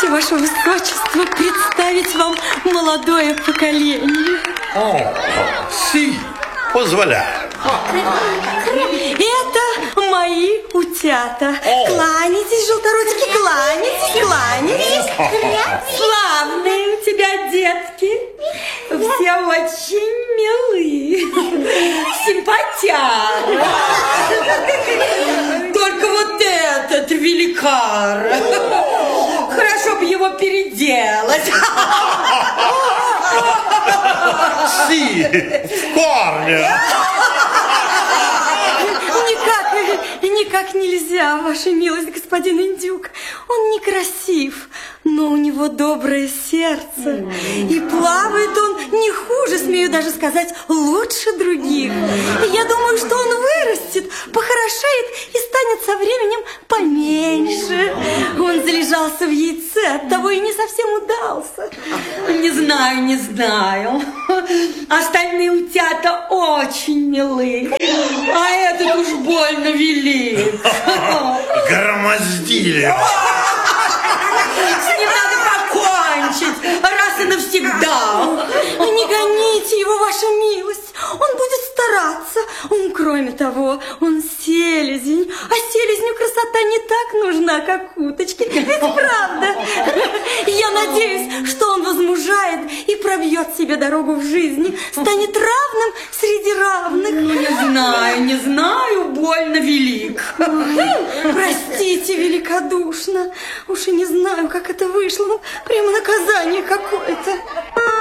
Позвольте, ваше высочество, представить вам молодое поколение. О, си, позволяю. Это мои утята. Кланяйтесь, желторотики, кланяйтесь. Славные у тебя детки. Все очень милые. Симпатяр. Только вот этот великар. Хорошо бы его переделать. Си, в корне. Никак нельзя, ваша милость, господин индюк. Он некрасив, но у него доброе сердце. И плавает он не хуже, смею даже сказать, лучше других. Я думаю, что он вырастет, похорошеет и станет со временем поменьше. Он залежался в яйце, оттого и не совсем удался. Не знаю. Остальные утята очень милы, а этот уж больно велик. Громоздили. С ним надо покончить раз и навсегда. Не гоните его, ваша милость. Он будет стараться. Кроме того, он селезень. А селезню красота не так нужна, как уточке. Ведь правда? Я надеюсь, что он возмужает и пробьет себе дорогу в жизни. Станет равным среди равных. Не знаю, больно велик. Простите великодушно. Уж и не знаю, как это вышло. Прямо наказание какое-то.